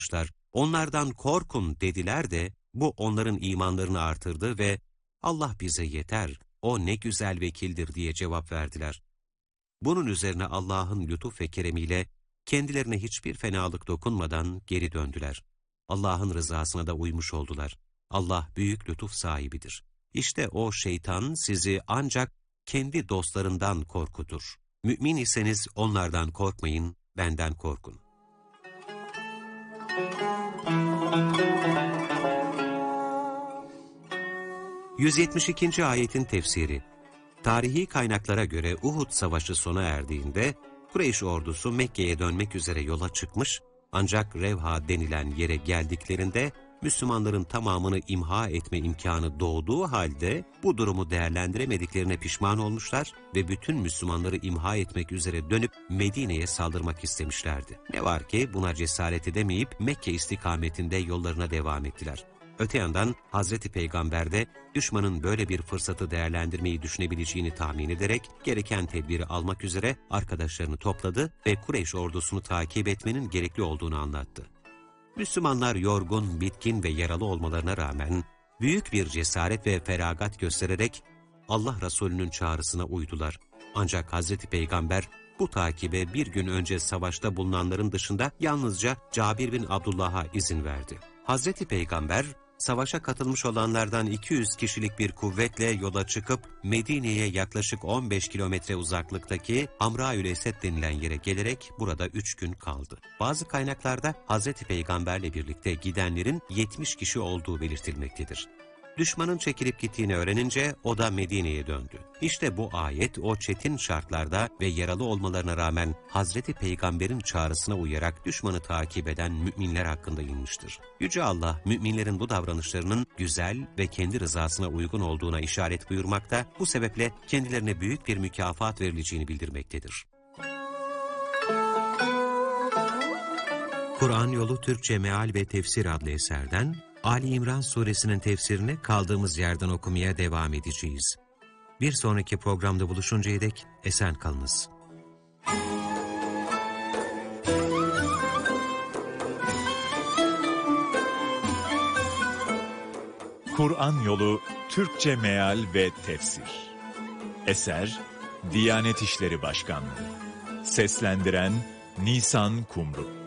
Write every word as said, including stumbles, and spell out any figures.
Onlardan korkun dediler de bu onların imanlarını artırdı ve Allah bize yeter, o ne güzel vekildir diye cevap verdiler. Bunun üzerine Allah'ın lütuf ve keremiyle kendilerine hiçbir fenalık dokunmadan geri döndüler. Allah'ın rızasına da uymuş oldular. Allah büyük lütuf sahibidir. İşte o şeytan sizi ancak kendi dostlarından korkutur. Mümin iseniz onlardan korkmayın, benden korkun. yüz yetmiş ikinci ayetin tefsiri. Tarihi kaynaklara göre Uhud Savaşı sona erdiğinde Kureyş ordusu Mekke'ye dönmek üzere yola çıkmış, ancak Revha denilen yere geldiklerinde Müslümanların tamamını imha etme imkanı doğduğu halde bu durumu değerlendiremediklerine pişman olmuşlar ve bütün Müslümanları imha etmek üzere dönüp Medine'ye saldırmak istemişlerdi. Ne var ki buna cesaret edemeyip Mekke istikametinde yollarına devam ettiler. Öte yandan Hazreti Peygamber de düşmanın böyle bir fırsatı değerlendirmeyi düşünebileceğini tahmin ederek gereken tedbiri almak üzere arkadaşlarını topladı ve Kureyş ordusunu takip etmenin gerekli olduğunu anlattı. Müslümanlar yorgun, bitkin ve yaralı olmalarına rağmen büyük bir cesaret ve feragat göstererek Allah Resulü'nün çağrısına uydular. Ancak Hazreti Peygamber bu takibe bir gün önce savaşta bulunanların dışında yalnızca Cabir bin Abdullah'a izin verdi. Hazreti Peygamber, savaşa katılmış olanlardan iki yüz kişilik bir kuvvetle yola çıkıp Medine'ye yaklaşık on beş kilometre uzaklıktaki Hamraül Esed denilen yere gelerek burada üç gün kaldı. Bazı kaynaklarda Hazreti Peygamberle birlikte gidenlerin yetmiş kişi olduğu belirtilmektedir. Düşmanın çekilip gittiğini öğrenince o da Medine'ye döndü. İşte bu ayet o çetin şartlarda ve yaralı olmalarına rağmen Hazreti Peygamber'in çağrısına uyarak düşmanı takip eden müminler hakkında inmiştir. Yüce Allah müminlerin bu davranışlarının güzel ve kendi rızasına uygun olduğuna işaret buyurmakta, bu sebeple kendilerine büyük bir mükafat verileceğini bildirmektedir. Kur'an Yolu Türkçe Meal ve Tefsir adlı eserden Ali İmran Suresinin tefsirini kaldığımız yerden okumaya devam edeceğiz. Bir sonraki programda buluşuncaya dek esen kalınız. Kur'an Yolu Türkçe Meal ve Tefsir. Eser Diyanet İşleri Başkanlığı. Seslendiren Nisan Kumru.